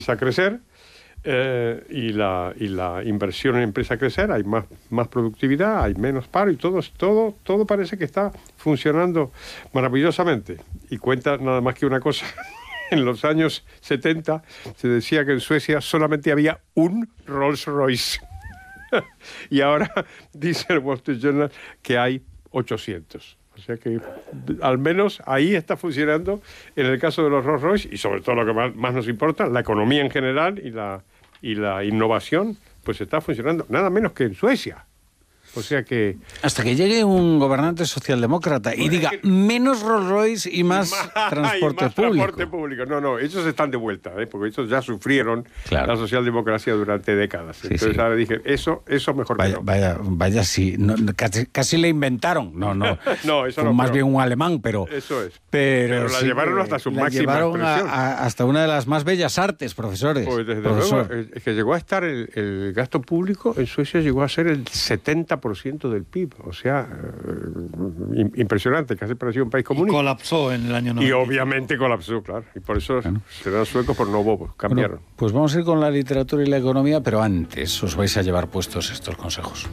a crecer y la inversión en empresa a crecer, hay más productividad, hay menos paro y todo parece que está funcionando maravillosamente. Y cuenta nada más que una cosa. En los años 70 se decía que en Suecia solamente había un Rolls Royce. Y ahora dice el Wall Street Journal que hay 800. O sea que al menos ahí está funcionando, en el caso de los Rolls Royce, y sobre todo lo que más nos importa, la economía en general y la innovación, pues está funcionando nada menos que en Suecia. O sea que... Hasta que llegue un gobernante socialdemócrata y diga menos Rolls Royce y más transporte público. Transporte público. No, ellos están de vuelta, porque ellos ya sufrieron la socialdemocracia durante décadas. Sí, entonces ahora dije, eso mejor vaya, que no. Vaya, sí. No, casi le inventaron. No, eso no. Más bien un alemán, pero... Eso es. Pero la sí, llevaron hasta su máxima expresión. Hasta una de las más bellas artes, profesores. Pues desde luego, es que llegó a estar el gasto público en Suecia llegó a ser el 70% del PIB, o sea, impresionante, casi parecía un país comunista. Y colapsó en el año 90. Y obviamente colapsó, claro, y por eso serán suecos por no bobos, cambiaron. Bueno, pues vamos a ir con la literatura y la economía, pero antes os vais a llevar puestos estos consejos.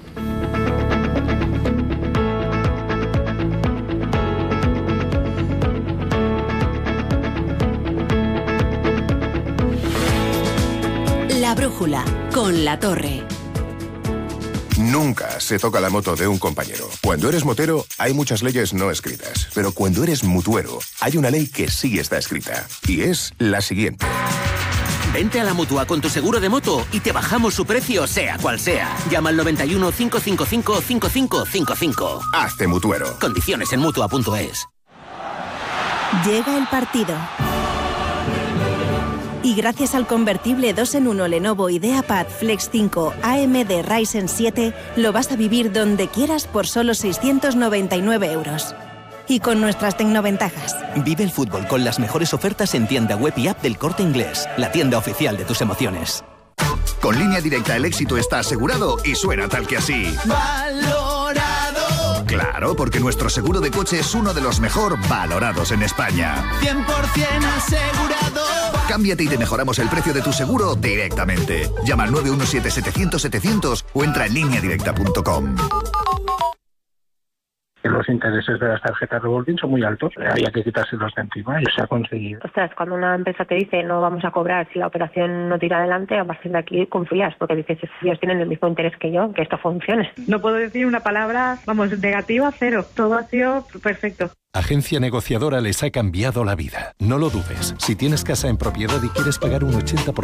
La brújula, con La Torre. Nunca se toca la moto de un compañero. Cuando eres motero, hay muchas leyes no escritas. Pero cuando eres mutuero, hay una ley que sí está escrita. Y es la siguiente. Vente a la Mutua con tu seguro de moto y te bajamos su precio, sea cual sea. Llama al 91 555 5555. Hazte mutuero. Condiciones en Mutua.es. Llega el partido. Y gracias al convertible 2-en-1 Lenovo IdeaPad Flex 5 AMD Ryzen 7, lo vas a vivir donde quieras por solo 699 €. Y con nuestras tecnoventajas. Vive el fútbol con las mejores ofertas en tienda web y app del Corte Inglés, la tienda oficial de tus emociones. Con Línea Directa el éxito está asegurado y suena tal que así. ¡Valorado! Claro, porque nuestro seguro de coche es uno de los mejor valorados en España. 100% asegurado. Cámbiate y te mejoramos el precio de tu seguro directamente. Llama al 917-700-700 o entra en lineadirecta.com. Los intereses de las tarjetas revolving son muy altos, había que quitárselos de encima y se ha conseguido. Ostras, cuando una empresa te dice no vamos a cobrar si la operación no tira adelante, a partir de aquí confías, porque dices, ellos tienen el mismo interés que yo, que esto funcione. No puedo decir una palabra, negativa, cero. Todo ha sido perfecto. Agencia Negociadora les ha cambiado la vida. No lo dudes. Si tienes casa en propiedad y quieres pagar un 80%